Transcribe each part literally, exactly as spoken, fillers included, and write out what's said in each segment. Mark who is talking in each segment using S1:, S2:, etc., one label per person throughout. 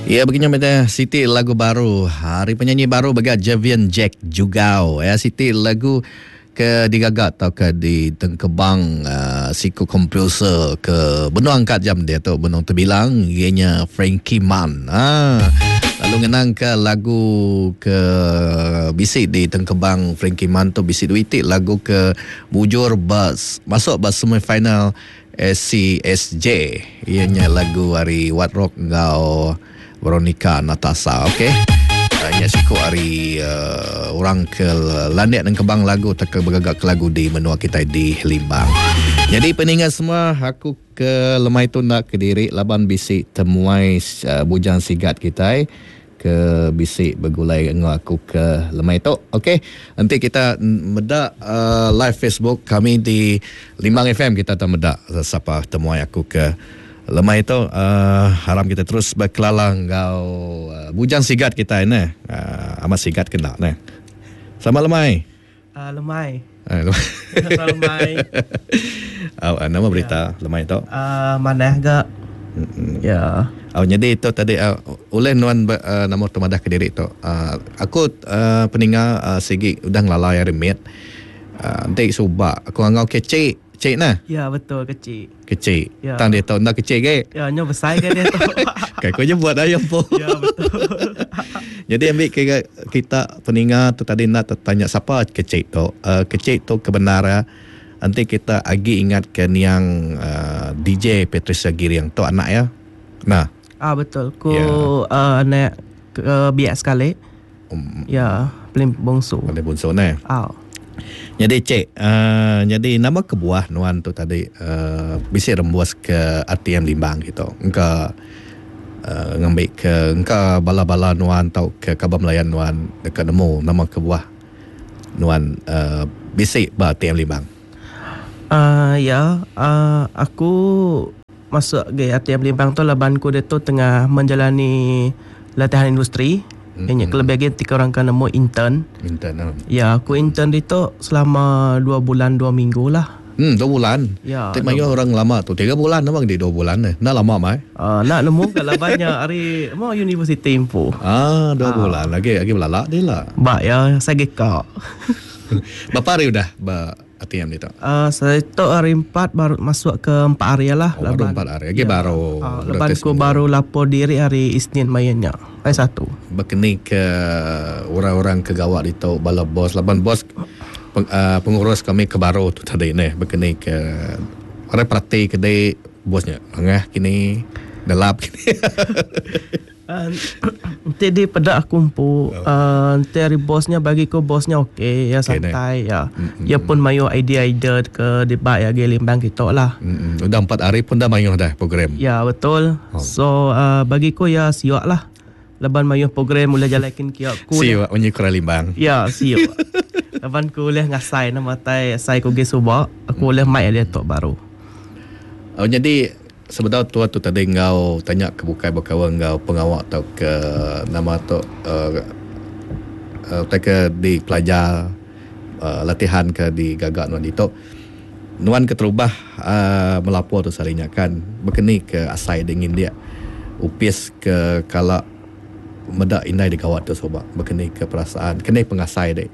S1: Ya, begini macam Siti lagu baru. Hari penyanyi baru bagi Javian Jack Jugau. Ya, Siti lagu ke digagak atau ke di tengkebang uh, siku komposer ke benua angkat jam dia tu benung terbilang ianya Frankie Man. Ha. Lalu ngenang ke lagu ke bisik di tengkebang Frankie Man tu bisik duitik lagu ke bujur bas masuk bas semifinal S C S J. Ianya lagu hari What Rock Ngau Veronica Natasha. Okey. Hanya siku hari uh, orang ke landak dan kebang lagu tak bergagak ke lagu di menua kita di Limbang. Jadi peningat semua aku ke lemai tu nak ke diri laban bisik temuai uh, bujang sigat kita ke bisik bergulai dengan aku ke lemai tu. Okey. Nanti kita medak uh, live Facebook kami di Limbang F M kita tak medak siapa temuai aku ke lemai itu. uh, haram kita terus berkelalang kau uh, bujang sigat kita ini. Uh, amat sigat kena ni. Selamat lemai.
S2: Uh, lemai.
S1: Uh, lemai.
S2: lemai.
S1: Oh, uh, nama berita yeah. Lemai itu.
S2: Uh, mana gak?
S1: Mm-hmm.
S2: Ya. Yeah.
S1: Oh, jadi itu tadi uh, oleh nuan uh, nama temadah ke diri itu. Uh, aku uh, peningat uh, segi udah ngelalai remit. Uh, nanti subak aku ngau kecik. Kecil nah?
S2: Ya, betul, kecil.
S1: Kecil.
S2: Ya.
S1: Tang dia tahu nak kecil ke?
S2: Ya, nya besar ke dia tu.
S1: Kayak kau je buat ayam po.
S2: Ya, betul.
S1: Jadi ambil kita, kita peningat tu tadi nak tanya siapa kecil tu. Uh, kecil tu kebenaran. Nanti kita lagi ingatkan yang uh, D J Patricia Giriang tu anak ya. Nah.
S2: Ah, betul. Ku
S1: ya.
S2: uh, anak uh, biak sekali.
S1: Um,
S2: ya, paling bongsu.
S1: Paling bongsu ni.
S2: Ah.
S1: Jadi cik, uh, jadi nama kebuah nuan tu tadi uh, bisa rembuas ke R T M Limbang gitu. Engkau uh, ngambil ke engkau bala-bala nuan atau ke Kabah Melayan nuan dekat nemu nama kebuah nuan uh, bisa ba R T M Limbang.
S2: Uh, ya, uh, aku masuk ke R T M Limbang tu labanku dia tu tengah menjalani latihan industri. Ini mm-hmm. kelebihan tiga orang kan nemu intern.
S1: Intern. Uh.
S2: Ya, aku intern itu selama dua bulan dua minggu lah.
S1: Hmm, dua bulan.
S2: Ya.
S1: Tapi mayo orang lama tu tiga bulan namang di dua bulan ni. Nak lama mai?
S2: Uh, nak nemu kalau banyak hari mau University Info.
S1: Ah, dua uh. bulan lagi lagi belalak dia lah.
S2: Ba ya, saya gekak.
S1: Berapa hari dah ba R T M ni tu?
S2: Uh, saya tu hari empat baru masuk ke empat hari lah.
S1: Oh, baru empat hari. Lagi ya. Baru.
S2: Uh, lepas ku baru lapor diri hari Isnin mainnya. Hari satu.
S1: Berkini ke orang-orang kegawat itu bala bos. Laban bos peng, uh, pengurus kami ke baru tu tadi ni. Berkini ke orang perhati kedai bosnya. Angah kini delap kini.
S2: Nanti dia pedak kumpul. Uh, nanti hari bosnya bagi ku bosnya okey. Ya santai okay, ya. Mm-hmm. Ya pun mayu idea-idea ke debat ya ke Limbang kita lah.
S1: Mm-hmm. Udah empat hari pun dah mayu dah program.
S2: Ya betul. Oh. So uh, bagi ku ya siap lah. Leban mayu program mula jalakin kia ku.
S1: Siap menyikura Limbang.
S2: Ya siap. Leban ku boleh ngasai nama tai sai ku ge subak. Aku boleh mai dia tok baru.
S1: Oh jadi sebenarnya tua tu tadi engkau tanya ke bukai berkawan engkau pengawak atau ke nama tu uh, uh, ke di pelajar uh, latihan ke di gagak nuan itu nuan ke terubah uh, melapor tu salinya kan berkeni ke asai dengan dia upis ke kalau medak indai di kawat tu sobat berkeni ke perasaan kena pengasai dek.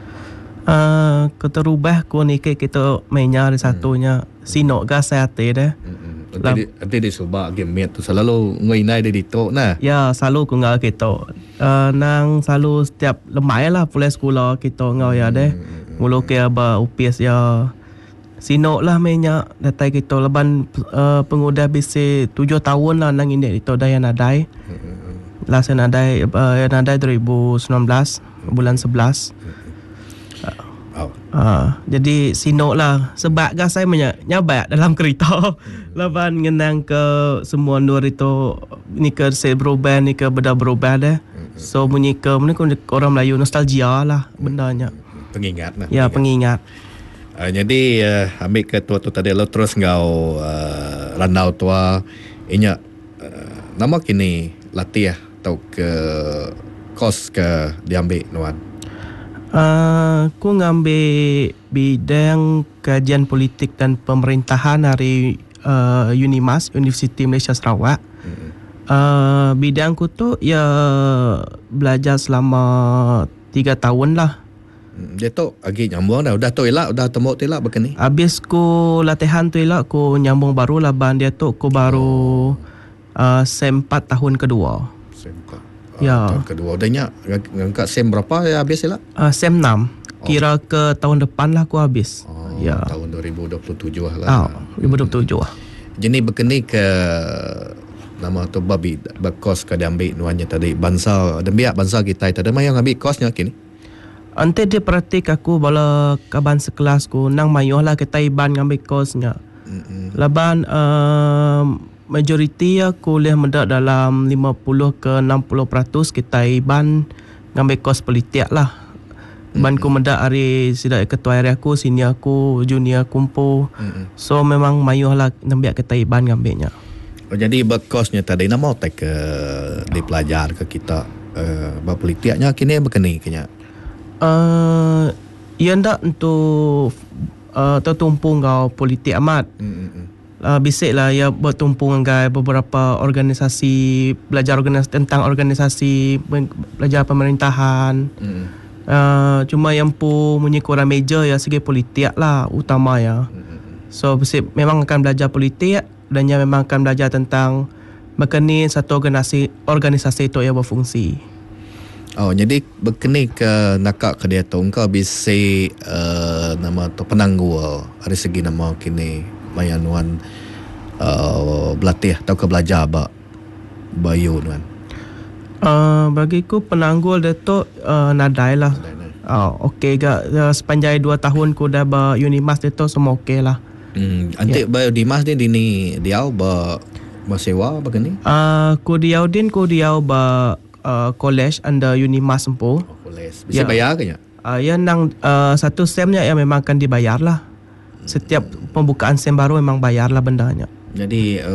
S2: Uh, keterubah ku ni ke kita mainnya ada satunya hmm. sinok gas saya ate dah.
S1: Hmm. Nanti nanti di subak game tu selalu ngoinai dia ditok nah.
S2: Ya, selalu ku ngau kita. Uh, nang selalu setiap lemai lah pulai sekolah kita ngau ya deh. Mulu ke aba upis ya. Sinok lah mainnya datai kita leban uh, pengudah bisi tujuh tahun lah nang ini itu dah yang nadai. Lah saya nadai uh, yang nadai dua ribu sembilan belas bulan sebelas. Oh. Uh, jadi sinok lah sebab gas saya banyak nyabat dalam kereta leban ngenang ke semua nur itu ni ke saya berubah ni ke benda berubah dah. So bunyi ke ni orang Melayu nostalgia lah bendanya.
S1: Pengingat lah.
S2: Ya pengingat.
S1: Uh, jadi uh, ambil ke tua tu tadi lo terus ngau uh, randau tua inya uh, nama kini latih atau ke kos ke diambil nuan.
S2: Uh, aku ngambil bidang kajian politik dan pemerintahan dari uh, Unimas, Universiti Malaysia Sarawak. Hmm. Uh, bidang ku tu ya belajar selama tiga tahun lah.
S1: Hmm, dia tu lagi nyambung dah. Udah tu elak, udah tembok tu elak begini.
S2: Habis ku latihan tu elak, ku nyambung baru lah ban dia tu. Ku baru uh, sem empat tahun kedua.
S1: Sem empat.
S2: Ya.
S1: Tahun kedua. Udahnya ngangkat sem berapa ya habis elak?
S2: Uh, sem enam. Kira ke tahun depan lah ku habis.
S1: Oh,
S2: ya.
S1: Tahun dua ribu dua puluh tujuh lah.
S2: Ah, dua ribu dua puluh tujuh lah.
S1: Jadi begini ke nama tu babi berkos ke dia ambil nuannya tadi bangsa dembiak bangsa kita tadi mah yang ambil kosnya kini.
S2: Ante dia praktik aku bala kaban sekelas ku nang mayuh lah kita iban ngambil kosnya. Mm-hmm. Laban uh, majoriti aku boleh mendak dalam lima puluh ke enam puluh peratus kita iban ngambil kos politik lah. Ban ku mendak hari sidak ketua area aku, senior aku, junior kumpul. Mm-hmm. So memang mayuh lah nambiak kita iban ngambilnya.
S1: Oh, jadi berkosnya tadi nama tak ke dipelajar ke kita uh, berpolitiknya kini begini kenya.
S2: Uh, ia ndak untuk uh, tertumpu ngau politik amat. Mm-hmm. Uh, bisik lah ia bertumpu dengan beberapa organisasi, belajar organisasi tentang organisasi, belajar pemerintahan. Mm-hmm. Uh, cuma yang pu punya kurang meja ya segi politik lah utama ya. Mm-hmm. So bisik memang akan belajar politik dan yang memang akan belajar tentang berkini satu organisasi organisasi itu yang berfungsi.
S1: Oh, jadi berkini ke nakak ke dia tu engkau bisa uh, nama tu penangguh dari segi nama kini mayanuan uh, berlatih atau ke belajar ba bayu nuan.
S2: Uh, bagiku penangguh dia tu uh, nadai lah. Oh, okey gak uh, sepanjang dua tahun ku dah ba Unimas dia tu semua okey lah.
S1: Hmm, antik yeah. Dimas dia dini diau ba bersewa begini?
S2: Ah, uh, ku diau din ku diau ba uh, college under Unimas sempo.
S1: Oh, college. Bisa yeah. bayar ke nya?
S2: Ah, uh, yang nang uh, satu semnya yang memang akan dibayar lah. Setiap pembukaan sem baru memang bayar lah bendanya.
S1: Jadi